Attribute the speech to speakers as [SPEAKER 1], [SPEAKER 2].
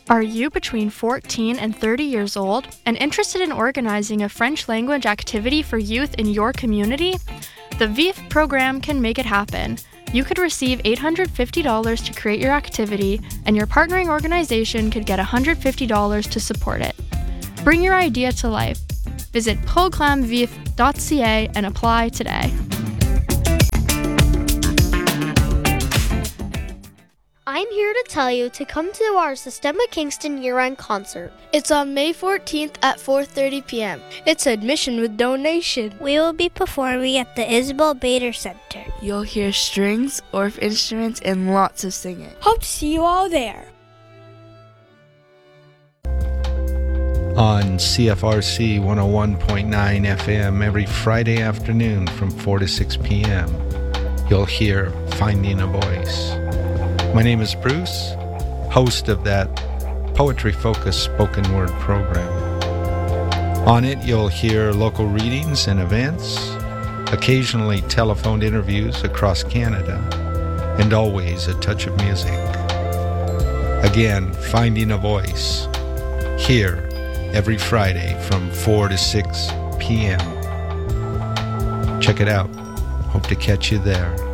[SPEAKER 1] Are you between 14 and 30 years old and interested in organizing a French language activity for youth in your community? The VIF program can make it happen. You could receive $850 to create your activity, and your partnering organization could get $150 to support it. Bring your idea to life. Visit programmevif.ca and apply today.
[SPEAKER 2] I'm here to tell you to come to our Sistema Kingston year-end concert.
[SPEAKER 3] It's on May 14th at 4:30 p.m. It's admission with donation.
[SPEAKER 4] We will be performing at the Isabel Bader Center.
[SPEAKER 5] You'll hear strings, Orff instruments, and lots of singing.
[SPEAKER 3] Hope to see you all there.
[SPEAKER 6] On CFRC 101.9 FM every Friday afternoon from 4 to 6 p.m., you'll hear Finding a Voice. My name is Bruce, host of that poetry-focused spoken word program. On it, you'll hear local readings and events, occasionally telephoned interviews across Canada, and always a touch of music. Again, Finding a Voice, here every Friday from 4 to 6 p.m. Check it out. Hope to catch you there.